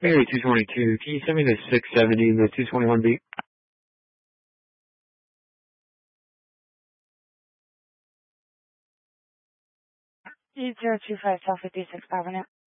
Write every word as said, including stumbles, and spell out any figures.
Area two twenty-two, can you send me the six seventy and the two twenty-one B? eight zero two five South fifty-sixth Avenue.